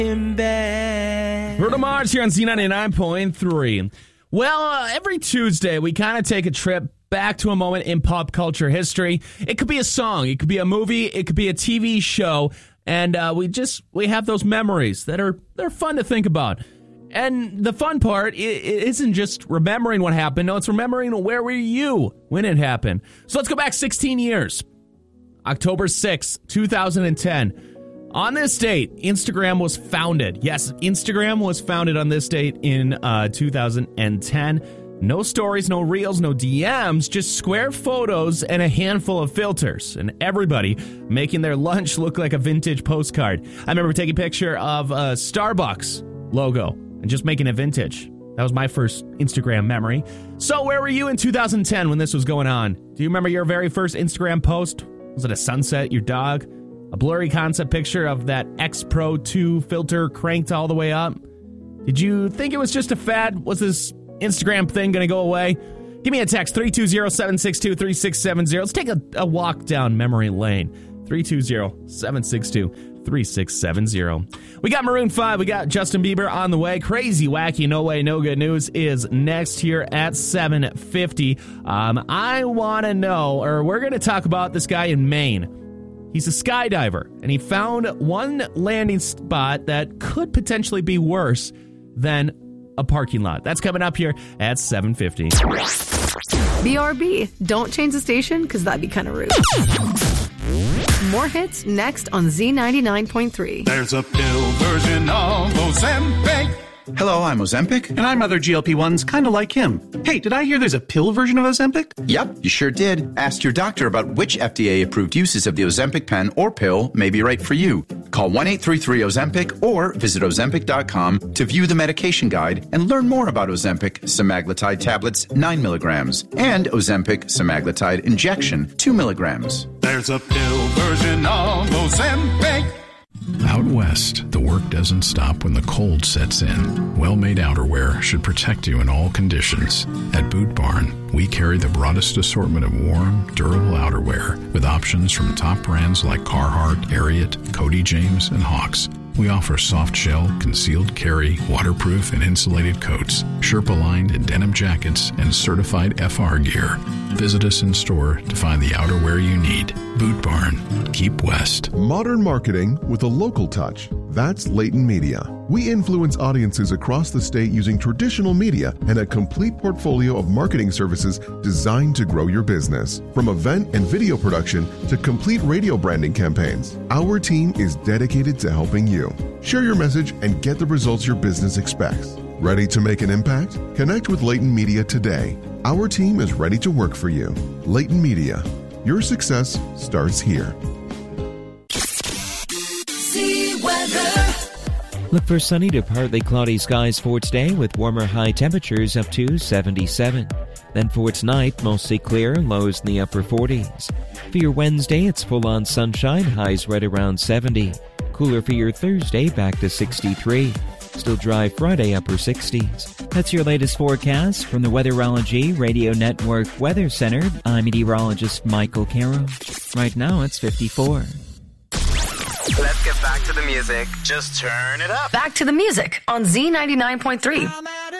in bed. Bruno Mars here on Z99.3. Well, every Tuesday we kind of take a trip back to a moment in pop culture history. It could be a song, it could be a movie, it could be a TV show, and we have those memories they're fun to think about. And the fun part it isn't just remembering what happened. No, it's remembering where were you when it happened. So let's go back 16 years. October 6th, 2010. On this date, Instagram was founded. Yes, Instagram was founded on this date in 2010. No stories, no reels, no DMs, just square photos and a handful of filters. And everybody making their lunch look like a vintage postcard. I remember taking a picture of a Starbucks logo and just making it vintage. That was my first Instagram memory. So where were you in 2010 when this was going on? Do you remember your very first Instagram post? Was it a sunset, your dog? A blurry concept picture of that X Pro 2 filter cranked all the way up? Did you think it was just a fad? Was this Instagram thing going to go away? Give me a text, 320-762-3670. Let's take a walk down memory lane. 320-762-3670. We got Maroon 5. We got Justin Bieber on the way. Crazy, wacky, no way, no good news is next here at 7:50. I want to know, or we're going to talk about this guy in Maine. He's a skydiver, and he found one landing spot that could potentially be worse than a parking lot. That's coming up here at 7:50. BRB, don't change the station because that'd be kind of rude. More hits next on Z99.3. There's a pill version of Ozempic. Hello, I'm Ozempic. And I'm other GLP-1s, kind of like him. Hey, did I hear there's a pill version of Ozempic? Yep, you sure did. Ask your doctor about which FDA-approved uses of the Ozempic pen or pill may be right for you. Call 1-833-OZEMPIC or visit Ozempic.com to view the medication guide and learn more about Ozempic semaglutide tablets 9 milligrams and Ozempic semaglutide injection 2 milligrams. There's a pill version of Ozempic. Out west, the work doesn't stop when the cold sets in. Well-made outerwear should protect you in all conditions. At Boot Barn, we carry the broadest assortment of warm, durable outerwear with options from top brands like Carhartt, Ariat, Cody James, and Hawks. We offer soft shell, concealed carry, waterproof and insulated coats, Sherpa-lined and denim jackets, and certified FR gear. Visit us in store to find the outerwear you need. Boot Barn. Keep west. Modern marketing with a local touch. That's Leighton Media. We influence audiences across the state using traditional media and a complete portfolio of marketing services designed to grow your business. From event and video production to complete radio branding campaigns, our team is dedicated to helping you. Share your message and get the results your business expects. Ready to make an impact? Connect with Leighton Media today. Our team is ready to work for you. Leighton Media. Your success starts here. Look for sunny to partly cloudy skies for today with warmer high temperatures up to 77. Then for tonight, mostly clear, lows in the upper 40s. For your Wednesday, it's full-on sunshine, highs right around 70. Cooler for your Thursday, back to 63. Still dry Friday, upper 60s. That's your latest forecast from the Weatherology Radio Network Weather Center. I'm meteorologist Michael Caro. Right now, it's 54. Let's get back to the music. Just turn it up. Back to the music on Z99.3.